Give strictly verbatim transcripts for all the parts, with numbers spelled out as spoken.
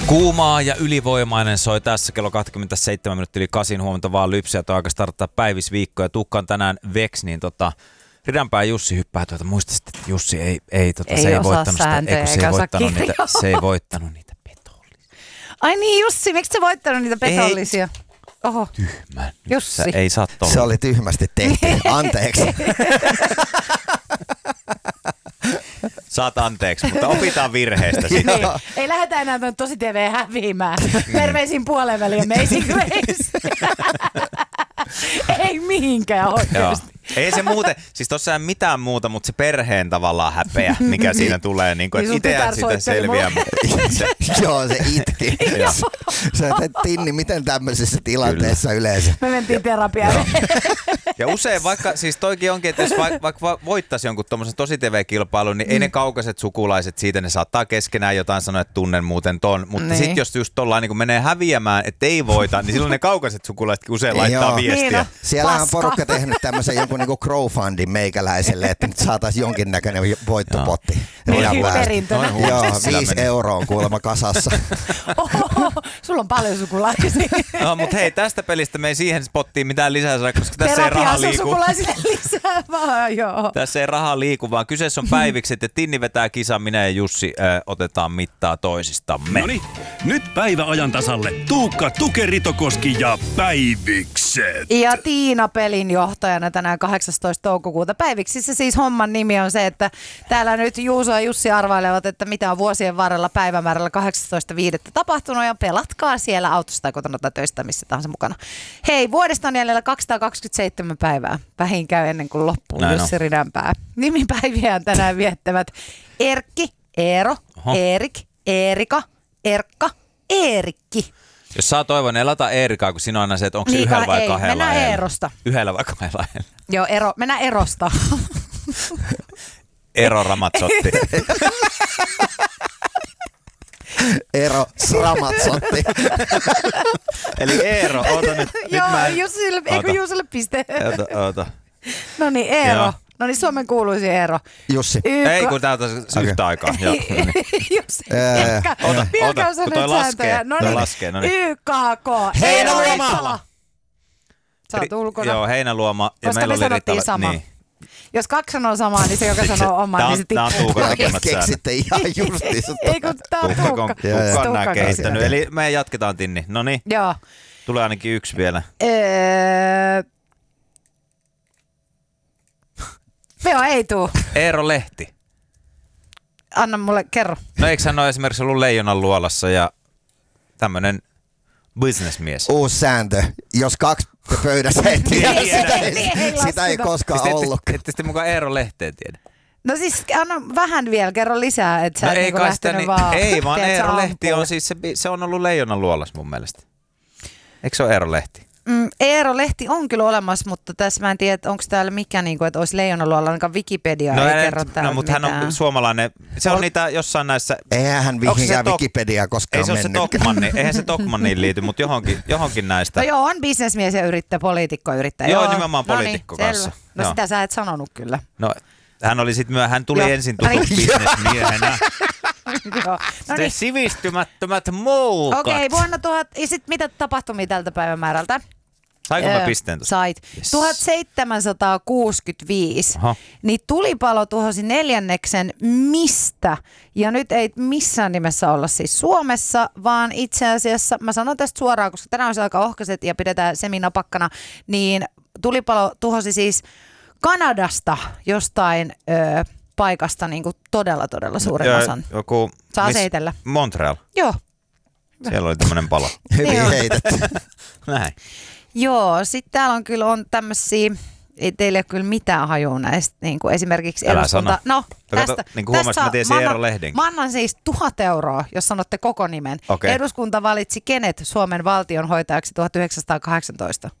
Kuumaa ja ylivoimainen soi tässä kello kaksikymmentäseitsemän minuuttia yli kasin huomenta vaan lypsiä. Tuo aika starttaa päivisviikko ja tukkaan tänään Vex, niin tota, Ridanpää Jussi hyppää tuota. Muistasit, että Jussi ei, ei, tota, ei se ei voittanut sääntöjä, sitä, ei, se ei voittanut niitä, se ei voittanut niitä petollisia. Ai niin Jussi, miksi sä voittanut niitä petollisia? Oho. Tyhmä. Jussi. Sä ei saa tolla. Se oli tyhmästi tehty. Anteeksi. Saat anteeksi, mutta opitaan virheestä sitten. Niin. Ei lähdetä enää tuon Tosi T V häviämään. Terveisin puolen väliin Amazing Grace. Ei mihinkään oikeasti. Ei se muuten, siis tossa ei mitään muuta, mutta se perheen tavallaan häpeä, mikä siinä tulee, niin kuin, Niin että itseään sitä selviää. Joo, se itki. Sä et, Tinni, miten tämmöisessä tilanteessa yleensä? Me mentiin terapiaan. Ja usein, vaikka siis toikin onkin, että jos vaikka, vaikka voittaisi jonkun tommosen Tosi T V-kilpailun, niin mm. ei ne kaukaiset sukulaiset siitä, ne saattaa keskenään jotain sanoa, että tunnen muuten ton. Mutta niin. Sitten jos just tollaan niin menee häviämään, että ei voita, niin silloin ne kaukaiset sukulaisetkin usein laittaa Joo. viestiä. Niin, no. Siellähän on porukka tehnyt tämmöisen jonkun niinku crowdfundin meikäläiselle, että nyt saataisiin jonkinnäköinen voittopotti. Perintönä. Joo, viisi euroa on kuulemma kasassa. Oho, sulla on paljon sukulaisia. No, mutta hei, tästä pelistä me ei siihen pottiin mitään lisää saa, koska tässä ei raha liiku. Sukulaisille lisää vaan, joo. Tässä ei raha liiku, vaan kyseessä on päivikset ja Tinni vetää kisan, minä ja Jussi äh, otetaan mittaa toisistamme. Noniin, nyt päivä ajan tasalle. Tuukka Tukeritokoski ja päivikset. Ja Tiina pelin johtajana tänään kahdeksastoista toukokuuta. Päiviksissä siis homman nimi on se, että täällä nyt Juuso ja Jussi arvailevat, että mitä on vuosien varrella päivämäärällä kahdeksastoista viidettä tapahtunut ja pelatkaa siellä autossa tai kotona tai töistä missä tahansa mukana. Hei, vuodesta on jäljellä kaksisataakaksikymmentäseitsemän päivää. Vähin käy ennen kuin loppuu Näin Jussi Ridanpää. Nimipäiviään tänään viettävät Erkki, Eero, Oho. Eerik, Eerika, Erkka, Eerikki. Jos saa toivon, niin laita Eerikaa, kun siinä on aina se, että onko se niin, yhdellä vai ei. kahdella. Mennään heillä. Eerosta. Yhdellä vai kahdella heillä. Joo, ero, mennään Erosta. Ero Ramazzotti. Ero Ramazzotti. Eli Eero, oota nyt. Joo, nyt mä en... Jussille, eikö Jussille piste? Oota, oota. No niin, Eero. Joo. No niin, Suomen kuuluisi Eero. Jussi. Y- Ei, kun täältä okay. yhtä aikaa. Joo, no niin. Jussi. Ota, ota, kun toi laskee. No toi niin, laskee, no niin. Y K K. Heinäluoma. Sä oot ulkona. Joo, Heinäluoma. Ja koska meillä me oli sanottiin Riitta... sama. Niin. Jos kaksi sanoo samaa, niin se joka sanoo omaa, niin se tippuu. Tää on Tuukan tekemät säännöt. Keksitte ihan justiinsa. Ei kun tää on Tuukka. Tuukka on nää kehittänyt. Eli me jatketaan, Tinni. No niin. Joo. Tulee ainakin yksi vielä. Öö... Joo, ei tuu. Eero Lehti. Anna mulle, kerro. No eikö hän ole esimerkiksi ollut Leijonan luolassa ja tämmönen businessmies? Uusi sääntö. Jos kaksi pöydässä ei tiedä, sitä, ei, sitä ei koskaan ette, ollut. Ette sitten mukaan Eero Lehteä tiedä. No siis anna vähän vielä, kerro lisää, että sä No et ei, niinku kai lähtenyt sitä, vaan. niin, ei vaan Eero Lehti ampuun. on siis se, se on ollut Leijonan luolassa mun mielestä. Eikö se ole Eero Lehti? Mm, Eero Lehti on kyllä olemassa, mutta tässä mä en tiedä, onko täällä mikä, niin kuin, että olisi Leijonaluolla, ainakaan Wikipedia no, ei en, kerro täällä no, mutta hän on suomalainen. Se on Ol... niitä jossain näissä... Eihän hän mihinkään tok... Wikipediaa koskaan ei se mennyt. Tokmanni, eihän se Tokmanniin liity, mutta johonkin, johonkin näistä. No joo, on bisnesmies ja yrittäjä, poliitikko yrittäjä. Joo, joo, nimenomaan poliitikko no niin, kanssa. No joo. sitä sä et sanonut kyllä. No hän oli sitten myöhään, hän tuli joo. ensin tutuksi bisnesmiehenä. Joo. No niin. Sivistymättömät moukat. Okei, okay, vuonna tuhat, ja sitten mitä tapahtumia tältä päivämäärältä? Sainko öö, mä pisteen tuossa? Sait. Yes. tuhatseitsemänsataakuusikymmentäviisi. Aha. Niin tulipalo tuhosi neljänneksen mistä? Ja nyt ei missään nimessä olla siis Suomessa, vaan itse asiassa, mä sanon tästä suoraan, koska tänään olisi aika ohkaiset ja pidetään seminapakkana, niin tulipalo tuhosi siis Kanadasta jostain öö, paikasta niin kuin todella, todella suuren ja, osan. Joku, saa miss, seitellä. Montreal. Joo. Siellä oli tämmönen palo. Hyvin heitetty. Näin. Joo, sitten täällä on kyllä on tämmöisiä, ei teille ole kyllä mitään hajua näistä, niin kuin esimerkiksi älä eduskunta. Sano. No, tästä, kato, niin kuin huomasin, mä tiesin Eero Lehdenkin. Mä annan siis tuhat euroa, jos sanotte koko nimen. Okay. Eduskunta valitsi kenet Suomen valtionhoitajaksi tuhatyhdeksänsataakahdeksantoista?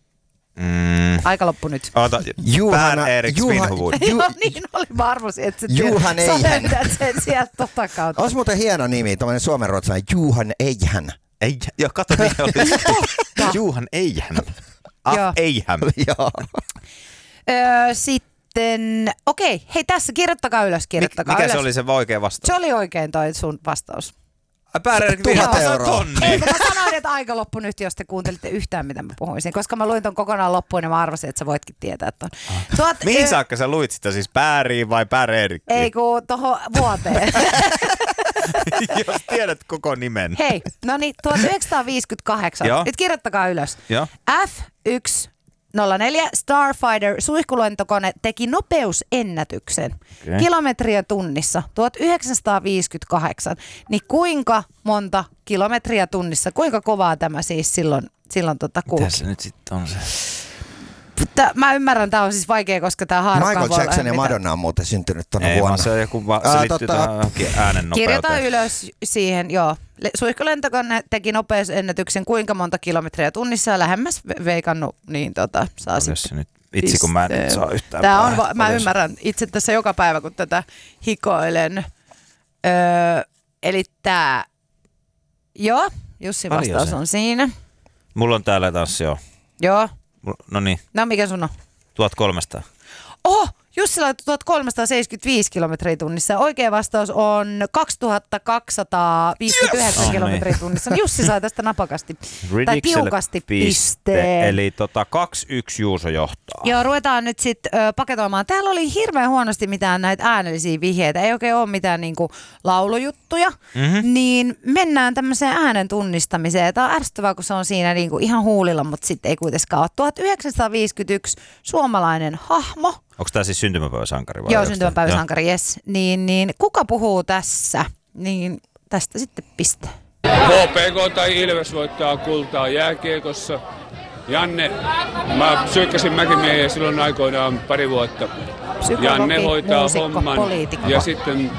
Mm. Aika loppu nyt. Oota, Pär Erik Svinhuvud. Joo, niin oli varmuus, että sä Juhan Eihän. sen sieltä tota kautta. Olisi muuten hieno nimi, tämmöinen suomenruotsalainen Juhan Eihän. Ei, joo, kato, niin oli. Juhan Eihän. Ah, Eihän. Joo. Öö, sitten, okei, hei tässä, kirjoittakaa ylös, kirjoittakaa Mikä ylös. se oli se oikea vastaus? Se oli oikein toi sun vastaus. Pääreikä Tuhat vielä euroa. tonni. Ei, kun mä sanoin, että aika loppu nyt, jos te kuuntelitte yhtään, mitä mä puhuisin. Koska mä luin ton kokonaan loppuun, niin mä arvasin, että sä voitkin tietää ton. Tuot, Mihin ö, saakka sä luit sitä, siis Pääriin vai Pääreerikkiin? Ei, kun tohon vuoteen. Jos tiedät koko nimen. Hei, no niin, tuhatyhdeksänsataaviisikymmentäkahdeksan. Joo. Nyt kirjoittakaa ylös. Joo. F yksi nolla neljä Starfighter suihkulentokone teki nopeusennätyksen Okay. kilometriä tunnissa tuhatyhdeksänsataaviisikymmentäkahdeksan. Niin kuinka monta kilometriä tunnissa, kuinka kovaa tämä siis silloin, silloin tota kulki? Mitäs se nyt sitten on se? Tää, mä ymmärrän, tämä on siis vaikea, koska tämä haarukka Michael Jackson ja Madonna on muuten syntynyt tuona Ei vuonna. vaan se on joku, va- se Ää, liittyy tota- tähän johonkin äänen Kirjoita nopeuteen. ylös siihen, joo. Le- Suihkulentokone teki nopeusennätyksen kuinka monta kilometriä tunnissa ja lähemmäs ve- veikannut, niin tota, saa Olis sitten se nyt, itse kun mä en nyt saa yhtään Tää on, päähän. va- mä Olis- ymmärrän itse tässä joka päivä, kun tätä hikoilen. Öö, eli tää, joo, Jussin Paljon vastaus se. on siinä. Mulla on täällä taas joo. Joo, Mulla- No niin, no mikä sun on? tuhatkolmesataa. Oh, Jussi laittoi tuhatkolmesataaseitsemänkymmentäviisi kilometriä tunnissa. Oikea vastaus on kaksituhattakaksisataaviisikymmentäyhdeksän Yes! kilometriä tunnissa. Jussi sai tästä napakasti. Tai tiukasti pisteen. Eli tota kaksi yksi Juuso johtaa. Joo, ruvetaan nyt sitten paketoimaan. Täällä oli hirveän huonosti mitään näitä äänellisiä vihjeitä. Ei oikein ole mitään niinku laulujuttuja. Mm-hmm. Niin mennään tämmöiseen äänen tunnistamiseen. Tämä on ärsyttävää, kun se on siinä niinku ihan huulilla, mutta sitten ei kuitenkaan ole. tuhatyhdeksänsataaviisikymmentäyksi suomalainen hahmo. Onko tää siis syntymäpäiväsankari vai? Joo, onko syntymäpäiväsankari, yes. Niin, niin kuka puhuu tässä? Niin tästä sitten piste. H P K tai Ilves voittaa kultaa jääkiekossa. Janne, mä syykkäsin Mäkimiehen silloin aikoinaan pari vuotta. Psykologi, Janne hoitaa muusikko, homman poliitikko. ja sitten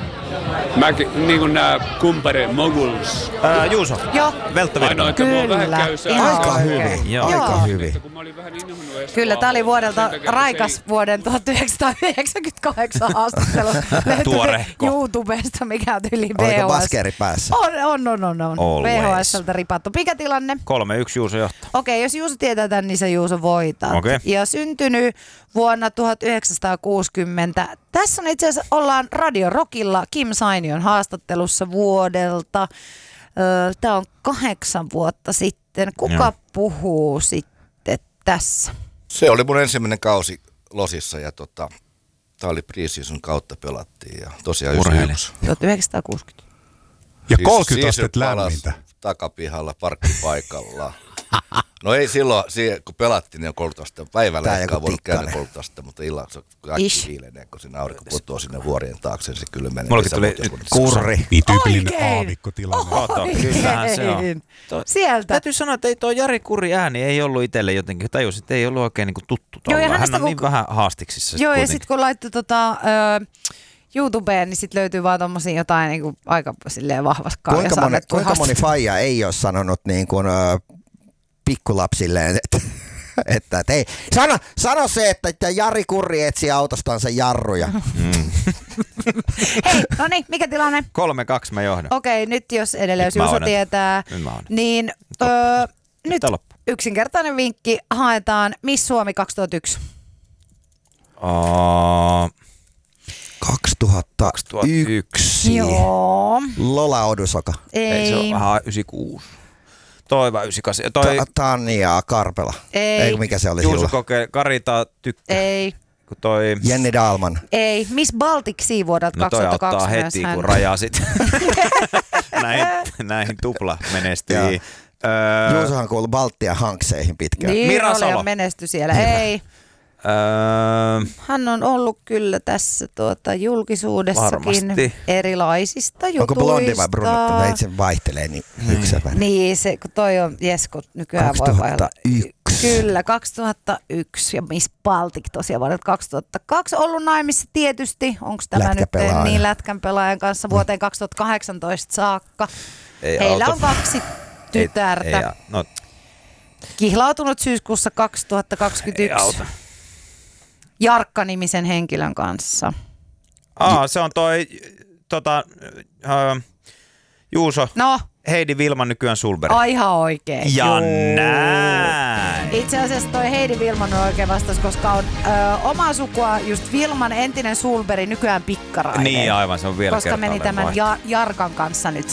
Mäki, niin kuin nämä kumpare moguls. Ää, Juuso, Joo. Veltta Ainoa, Virtanen. että mua vähän Kyllä, käy ihan Aika oikein. hyvin, Joo. aika Joo. hyvin. Kun mä olin vähän inhonnut edes Kyllä, tämä oli aamulla, vuodelta sen takia, että se raikas ei- vuoden tuhatyhdeksänsataayhdeksänkymmentäkahdeksan haastattelu. Löytyy Tuorehko. YouTubesta, mikä on yli V Oliko H S. baskeri päässä? On, on, on, on. on. Always. V H S:ltä ripattu. Mikä tilanne? kolme yksi Juuso johtaa. Okei, jos Juuso tietää tämän, niin se Juuso voittaa. Okei. Ja syntynyt vuonna tuhatyhdeksänsataakuusikymmentä. Tässä on itse asiassa, ollaan Radio Rockilla Kim Sainion haastattelussa vuodelta. Tämä on kahdeksan vuotta sitten. Kuka Joo. puhuu sitten tässä? Se oli mun ensimmäinen kausi Losissa ja tota, tää oli pre-season kautta pelattiin ja tosiaan Urheilija. yhdeksänkymmentäyksi. tuhatyhdeksänsataakuusikymmentä. Ja Siis- kolmekymmentä siis astetta palas lämmintä. Takapihalla parkkipaikalla. No ei silloin, siihen, kun pelattiin, niin kolmekymmentä astetta. Päivällä Tää ei joku voinut käydä tikkanen. kolmekymmentä astetta, mutta illalla se kaikki Ish. viilenee, kun sinne aurinko putoaa sinne vuorien taakse, niin se kylmenee. Mullakin tuli Kurri. Niin tyypillinen Oikein. aavikkotilanne. Kato, kyllähän se on. Oikein. Sieltä. Täytyy sanoa, että ei tuo Jari Kurri ääni ei ollut itselle jotenkin, tajus, että ei ollut oikein niinku tuttu. Joo, ja Hän hänestä on kun- niin vähän haastiksissa. sit Joo, ja kuitenkin. sitten kun laittoi tota, ö, YouTubeen, niin sitten löytyy vaan tommosia jotain niinku aika silleen vahvaskaan. Kuinka moni, kuinka moni faija ei ole sanonut niin kuin, ö, pikkulapsilleen, että, että, että ei. Sano, sano se, että, että Jari Kurri etsi autostansa jarruja. Hei, no niin, mikä tilanne? kolme kaksi mä johdan. Okei, nyt jos edelleen, jos Nyt mä Juuso odotan. tietää, Nyt mä odotan. niin öö, nyt Tää loppu. yksinkertainen vinkki, haetaan Miss Suomi kaksituhattayksi. Oh, kaksituhattayksi. Joo, Lola Odusoka. ei, ei se on aha, yhdeksänkymmentäkuusi. Toi vai yhdeksänkymmentäkahdeksan. Toi Ta- Tanja Karpela. Ei. Ei, mikä se oli Juuso silloin? kokee, Karita tykkää. ei, Kun toi, Jenni Dalman. ei. Miss Baltic Sea vuodelta no toi kaksituhattakaksi ottaa myös heti, hän. kun rajaa sit näihin, näihin tupla menestyjiin. Öö, Juusohan kuului Baltian hankseihin pitkään. Niin, Mira oli Salo. ja menesty siellä. Ei. öö, Hän on ollut kyllä tässä tuota, julkisuudessakin Varmasti. erilaisista jutuista. Onko blondi vai brunetti? Mä itse vaihtelee niin yksi väri. Niin, se, kun toi on Jesko nykyään voi vaihella. kaksituhattayksi. Kyllä, kaksituhattayksi ja Miss Baltic tosiaan vuodelta kaksituhattakaksi ollut naimissa tietysti. Onko tämä nyt Lätkäpelaaja. niin lätkän pelaajan kanssa vuoteen kaksituhattakahdeksantoista saakka? ei Heillä auto. on kaksi tytärtä. Ei, ei, no, Kihlautunut syyskuussa ei kaksituhattakaksikymmentäyksi auta. Jarkka-nimisen henkilön kanssa. Aa, se on toi tota, öö, Juuso, No, Heidi Vilman nykyään Sulberg. ai ihan oikein. Ja Juu. näin. Itse asiassa toi Heidi Vilman on oikein vastaus, koska on ö, omaa sukua just Vilman entinen Sulberi, nykyään Pikkarainen. Niin aivan, se on vielä koska meni kertaalleen tämän vaihto. ja, Jarkan kanssa nyt